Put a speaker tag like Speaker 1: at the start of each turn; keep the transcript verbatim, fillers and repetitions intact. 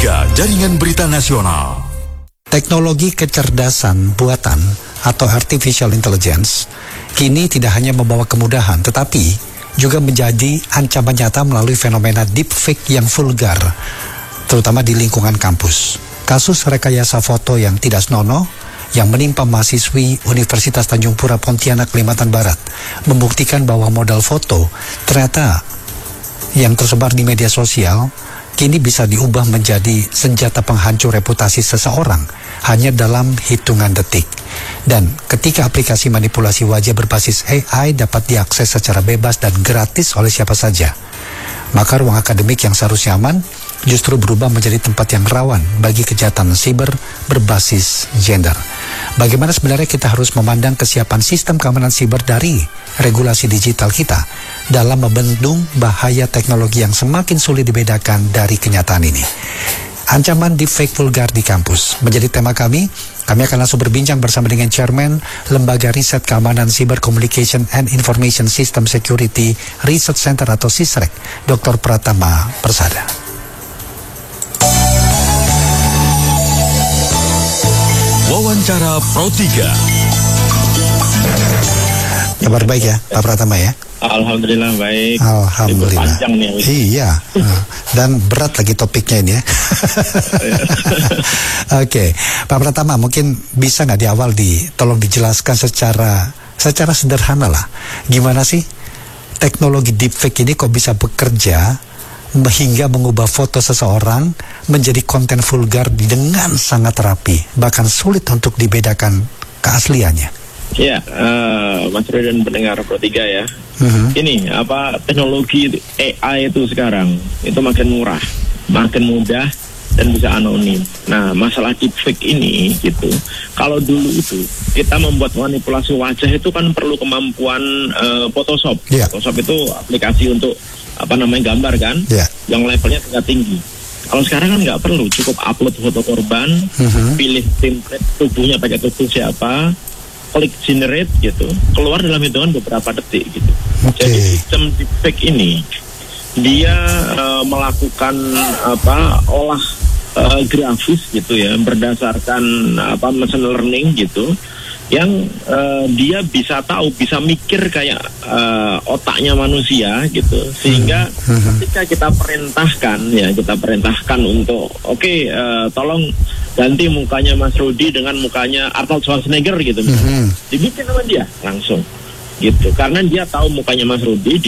Speaker 1: tiga Jaringan Berita Nasional.
Speaker 2: Teknologi kecerdasan buatan atau artificial intelligence kini tidak hanya membawa kemudahan, tetapi juga menjadi ancaman nyata melalui fenomena deepfake yang vulgar, terutama di lingkungan kampus. Kasus rekayasa foto yang tidak senonoh yang menimpa mahasiswi Universitas Tanjung Pura Pontianak, Kalimantan Barat membuktikan bahwa modal foto ternyata yang tersebar di media sosial kini bisa diubah menjadi senjata penghancur reputasi seseorang hanya dalam hitungan detik. Dan ketika aplikasi manipulasi wajah berbasis A I dapat diakses secara bebas dan gratis oleh siapa saja, maka ruang akademik yang seharusnya aman justru berubah menjadi tempat yang rawan bagi kejahatan siber berbasis gender. Bagaimana sebenarnya kita harus memandang kesiapan sistem keamanan siber dari regulasi digital kita dalam membendung bahaya teknologi yang semakin sulit dibedakan dari kenyataan ini? Ancaman deepfake vulgar di kampus menjadi tema kami. Kami akan langsung berbincang bersama dengan Chairman Lembaga Riset Keamanan Cyber Communication and Information System Security Research Center atau SISREC, Doktor Pratama Persada.
Speaker 1: Wawancara Pro tiga.
Speaker 2: Kabar baik ya, Pak Pratama ya?
Speaker 3: Alhamdulillah baik.
Speaker 2: Alhamdulillah.
Speaker 3: Panjang nih.
Speaker 2: Iya. Dan berat lagi topiknya ini ya. Oke, okay. Pak Pratama, mungkin bisa nggak di awal di tolong dijelaskan secara secara sederhana lah, gimana sih teknologi deepfake ini kok bisa bekerja hingga mengubah foto seseorang menjadi konten vulgar dengan sangat rapi, bahkan sulit untuk dibedakan keasliannya.
Speaker 3: Ya, uh, Mas Roy dan pendengar Pro tiga ya. Uh-huh. Ini apa teknologi A I itu sekarang itu makin murah, makin mudah dan bisa anonim. Nah, masalah deepfake ini gitu. Kalau dulu itu kita membuat manipulasi wajah itu kan perlu kemampuan uh, Photoshop. Yeah. Photoshop itu aplikasi untuk apa namanya gambar kan, yeah, yang levelnya tingkat tinggi. Kalau sekarang kan nggak perlu, cukup upload foto korban, uh-huh, pilih template tubuhnya pakai tubuh siapa, klik generate gitu, keluar dalam hitungan beberapa detik gitu. Okay. Jadi sistem deepfake ini dia uh, melakukan apa olah uh, grafis gitu ya berdasarkan apa machine learning gitu, yang uh, dia bisa tahu, bisa mikir kayak uh, otaknya manusia gitu, sehingga hmm. ketika kita perintahkan ya kita perintahkan untuk oke okay, uh, tolong ganti mukanya Mas Rudi dengan mukanya Arnold Schwarzenegger gitu, mm-hmm, dibikin sama dia langsung gitu, karena dia tahu mukanya Mas Rudi.